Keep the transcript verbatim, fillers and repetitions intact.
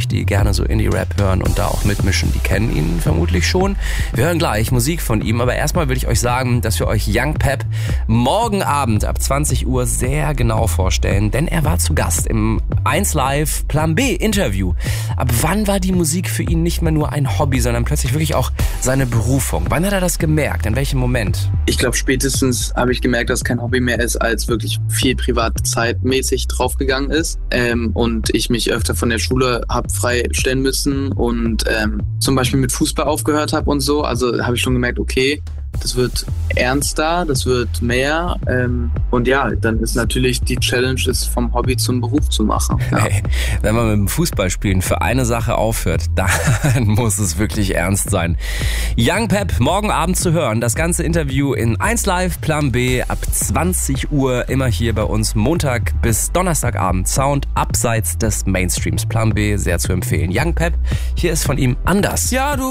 die gerne so Indie-Rap hören und da auch mitmischen, die kennen ihn vermutlich schon. Wir hören gleich Musik von ihm, aber erstmal will ich euch sagen, dass wir euch Young Pep morgen Abend ab zwanzig Uhr sehr genau vorstellen, denn er war zu Gast im eins Live Plan B Interview. Ab wann war die Musik für ihn nicht mehr nur ein Hobby, sondern plötzlich wirklich auch seine Berufung? Wann hat er das gemerkt? In welchem Moment? Ich glaube, spätestens habe ich gemerkt, dass es kein Hobby mehr ist, als wirklich viel private Zeit mäßig draufgegangen ist ähm, und ich mich öfter von der Schule habe freistellen müssen und ähm, zum Beispiel mit Fußball aufgehört habe und so. Also habe ich schon gemerkt, okay, das wird ernster, das wird mehr ähm, und ja, dann ist natürlich die Challenge, es vom Hobby zum Beruf zu machen. Ja. Hey, wenn man mit dem Fußballspielen für eine Sache aufhört, dann muss es wirklich ernst sein. Young Pep, morgen Abend zu hören, das ganze Interview in eins Live Plan B ab zwanzig Uhr, immer hier bei uns Montag bis Donnerstagabend. Sound abseits des Mainstreams. Plan B, sehr zu empfehlen. Young Pep, hier ist von ihm Anders. Ja, du